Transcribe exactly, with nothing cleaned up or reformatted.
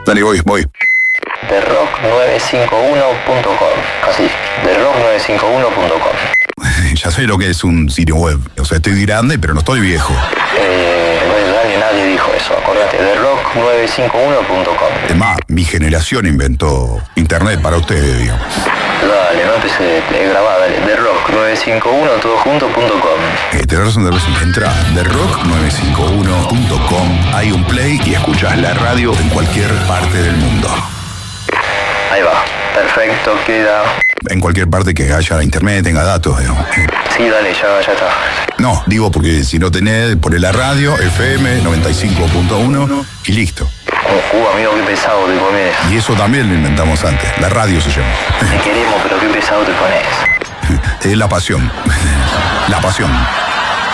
Dale, voy, voy. The rock nueve cinco uno punto com. Así, the rock nueve cinco uno punto com. Ya sé lo que es un sitio web. O sea, estoy grande, pero no estoy viejo. Eh, bueno, nadie, nadie dijo eso, acordate, the rock nueve cinco uno punto com. Es más, mi generación inventó internet para ustedes, digamos. Dale, no empecé, te grabá, dale, the rock nueve cinco uno todo junto punto com. Eh, tenés razón, tenés razón. Entra the rock nueve cinco uno punto com. Hay un play y escuchás la radio en cualquier parte del mundo. Ahí va, perfecto, queda. En cualquier parte que haya internet, tenga datos, digamos. Sí, dale, ya, ya está. No, digo porque si no tenés, ponés la radio, F M noventa y cinco punto uno y listo. Uh, amigo, qué pesado te pones. Y eso también lo inventamos antes. La radio se llama. Te queremos, pero qué pesado te pones. Es la pasión. La pasión.